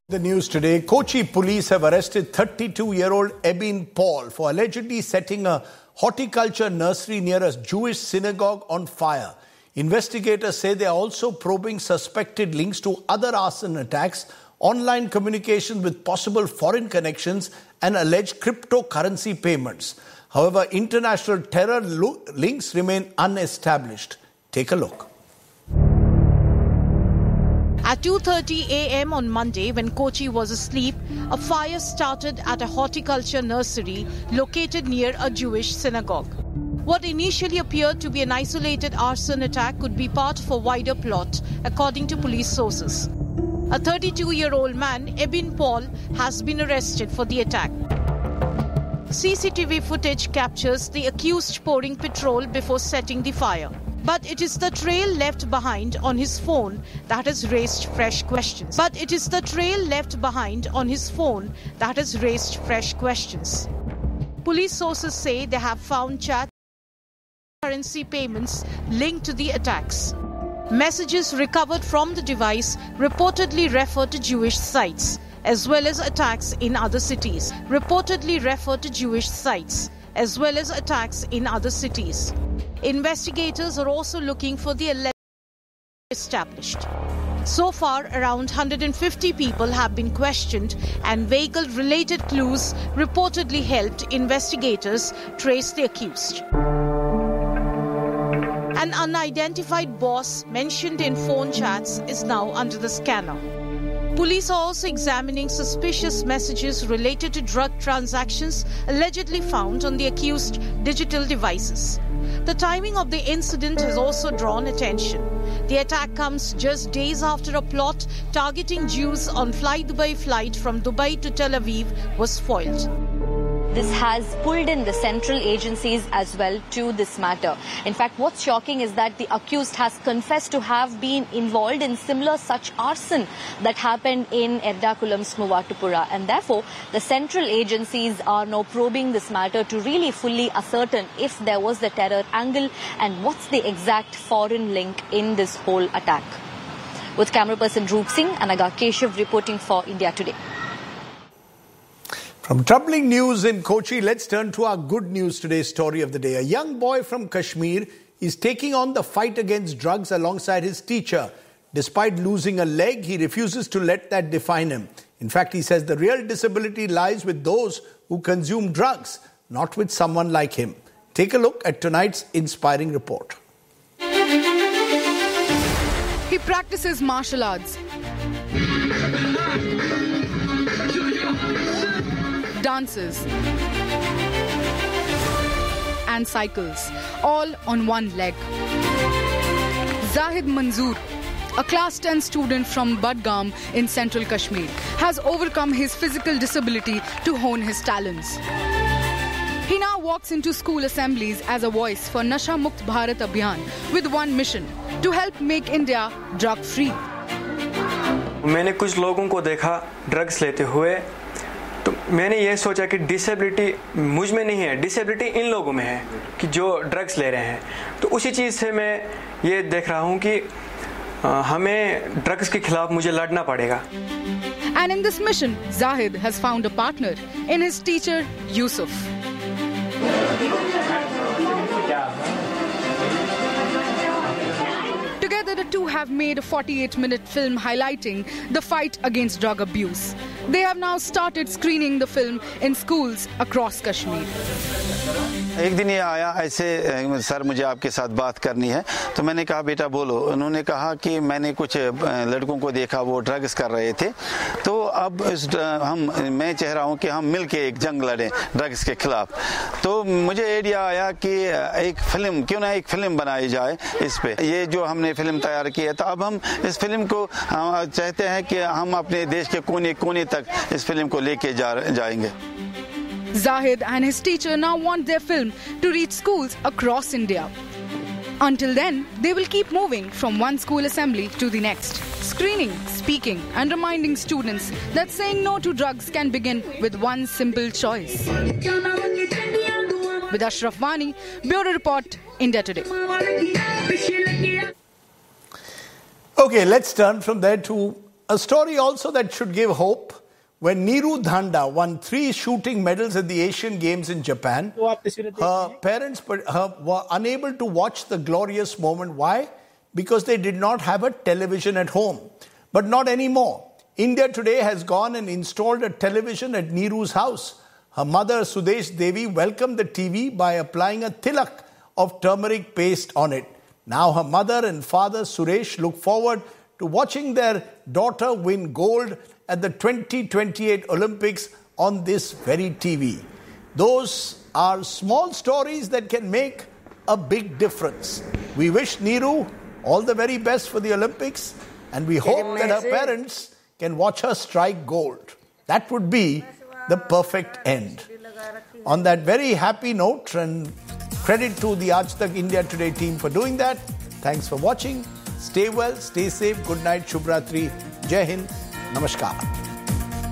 The news today, Kochi police have arrested 32-year-old Ebin Paul for allegedly setting a horticulture nursery near a Jewish synagogue on fire. Investigators say they are also probing suspected links to other arson attacks, online communication with possible foreign connections and alleged cryptocurrency payments. However, international terror links remain unestablished. Take a look. At 2:30 a.m. on Monday, when Kochi was asleep, a fire started at a horticulture nursery located near a Jewish synagogue. What initially appeared to be an isolated arson attack could be part of a wider plot, according to police sources. A 32-year-old man, Ebin Paul, has been arrested for the attack. CCTV footage captures the accused pouring petrol before setting the fire. But it is the trail left behind on his phone that has raised fresh questions. Police sources say they have found chat currency payments linked to the attacks. Messages recovered from the device reportedly refer to Jewish sites, as well as attacks in other cities. Investigators are also looking for the alleged established. So far, around 150 people have been questioned, and vehicle-related clues reportedly helped investigators trace the accused. An unidentified boss mentioned in phone chats is now under the scanner. Police are also examining suspicious messages related to drug transactions allegedly found on the accused digital devices. The timing of the incident has also drawn attention. The attack comes just days after a plot targeting Jews on Fly Dubai flight from Dubai to Tel Aviv was foiled. This has pulled in the central agencies as well to this matter. In fact, what's shocking is that the accused has confessed to have been involved in similar such arson that happened in Erdakulam's Muvattupura. And therefore, the central agencies are now probing this matter to really fully ascertain if there was the terror angle and what's the exact foreign link in this whole attack. With camera person Roop Singh, Anaga Keshav reporting for India Today. From troubling news in Kochi, let's turn to our good news today story of the day. A young boy from Kashmir is taking on the fight against drugs alongside his teacher. Despite losing a leg, he refuses to let that define him. In fact, he says the real disability lies with those who consume drugs, not with someone like him. Take a look at tonight's inspiring report. He practices martial arts, dances and cycles, all on one leg. Zahid Manzoor, a class 10 student from Budgam in central Kashmir, has overcome his physical disability to hone his talents. He now walks into school assemblies as a voice for Nasha Mukt Bharat Abhiyan with one mission: to help make India drug-free. मैंने कुछ लोगों को देखा drugs लेते हुए, तो मैंने ये सोचा कि डिसेबिलिटी मुझ में नहीं है, डिसेबिलिटी इन लोगों में है कि जो ड्रग्स ले रहे हैं. तो उसी चीज़ से मैं ये देख रहा हूँ कि हमें ड्रग्स के खिलाफ मुझे लड़ना पड़ेगा. And in this mission, Zahid has found a partner in his teacher Yusuf. Together, the two have made a 48-minute film highlighting the fight against drug abuse. They have now started screening the film in schools across Kashmir. एक दिन ये आया ऐसे, sir मुझे आपके साथ बात करनी है. तो मैंने कहा बेटा बोलो. उन्होंने कहा कि मैंने कुछ लड़कों को देखा वो ड्रग्स कर रहे थे, तो अब मैं चाह रहा हूँ कि हम मिलके एक जंग लड़ें ड्रग्स के खिलाफ. तो मुझे आइडिया आया कि एक फिल्म क्यों ना एक फिल्म बनाई जाए इस पे. ये जो हमने फिल्म तैयार की है, तो अब हम इस फिल्म को चाहते हैं कि हम अपने देश के कोने कोने तक इस फिल्म को लेके जाएंगे. Zahid and his teacher now want their film to reach schools across India. Until then, they will keep moving from one school assembly to the next, screening, speaking and reminding students that saying no to drugs can begin with one simple choice. With Ashraf Wani, Bureau Report, India Today. Okay, let's turn from there to A story also that should give hope. When Neeru Dhanda won 3 shooting medals at the Asian Games in Japan, her parents were unable to watch the glorious moment. Why? Because they did not have a television at home. But not anymore. India today has gone and installed a television at Neeru's house. Her mother, Sudesh Devi, welcomed the TV by applying a tilak of turmeric paste on it. Now her mother and father, Suresh, look forward to watching their daughter win gold at the 2028 Olympics on this very TV. Those are small stories that can make a big difference. We wish Neeru all the very best for the Olympics, and we hope that her parents can watch her strike gold. That would be the perfect end. On that very happy note, and credit to the Aaj Tak India Today team for doing that. Thanks for watching. Stay well, stay safe. Good night, Shubh Ratri. Jai Hind. Namaskar.